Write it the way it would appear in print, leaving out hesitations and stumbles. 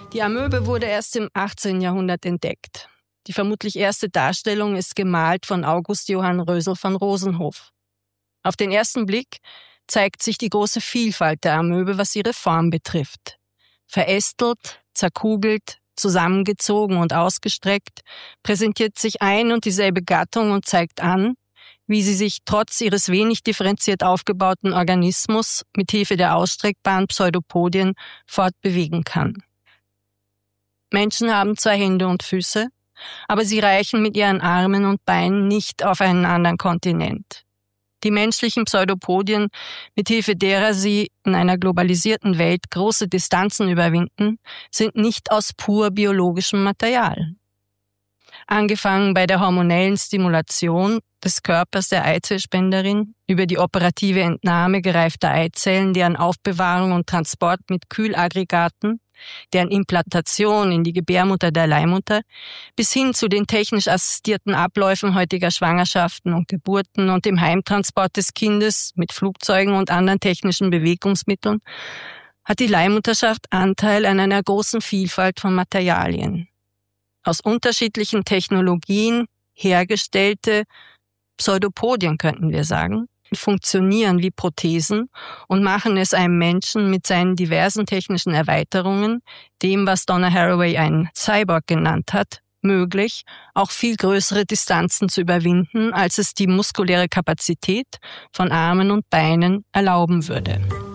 Die Amöbe wurde erst im 18. Jahrhundert entdeckt. Die vermutlich erste Darstellung ist gemalt von August Johann Rösel von Rosenhof. Auf den ersten Blick zeigt sich die große Vielfalt der Amöbe, was ihre Form betrifft. Verästelt, zerkugelt, zusammengezogen und ausgestreckt, präsentiert sich ein und dieselbe Gattung und zeigt an, wie sie sich trotz ihres wenig differenziert aufgebauten Organismus mit Hilfe der ausstreckbaren Pseudopodien fortbewegen kann. Menschen haben 2 Hände und Füße, aber sie reichen mit ihren Armen und Beinen nicht auf einen anderen Kontinent. Die menschlichen Pseudopodien, mit Hilfe derer sie in einer globalisierten Welt große Distanzen überwinden, sind nicht aus pur biologischem Material. Angefangen bei der hormonellen Stimulation des Körpers der Eizellspenderin über die operative Entnahme gereifter Eizellen, deren Aufbewahrung und Transport mit Kühlaggregaten, deren Implantation in die Gebärmutter der Leihmutter, bis hin zu den technisch assistierten Abläufen heutiger Schwangerschaften und Geburten und dem Heimtransport des Kindes mit Flugzeugen und anderen technischen Bewegungsmitteln, hat die Leihmutterschaft Anteil an einer großen Vielfalt von Materialien. Aus unterschiedlichen Technologien hergestellte Pseudopodien, könnten wir sagen, funktionieren wie Prothesen und machen es einem Menschen mit seinen diversen technischen Erweiterungen, dem, was Donna Haraway einen Cyborg genannt hat, möglich, auch viel größere Distanzen zu überwinden, als es die muskuläre Kapazität von Armen und Beinen erlauben würde.